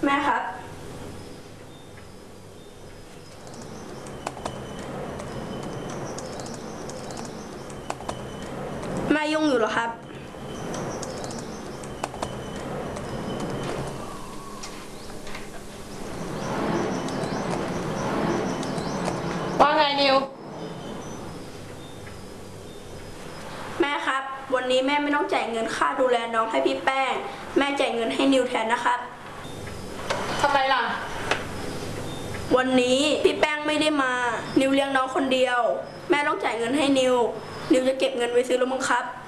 แม่ครับแม่ยุ่งอยู่เหรอครับว่าไงนิวแม่ครับวันนี้แม่ไม่ต้องจ่ายเงินค่าดูแลน้องให้พี่แป้งแม่จ่ายเงินให้นิวแทนนะครับทำไมล่ะวันนี้พี่แป้งไม่ได้มานิวเลี้ยงน้องคนเดียวแม่ต้องจ่ายเงินให้นิวจะเก็บเงินไว้ซื้อรถบังคับ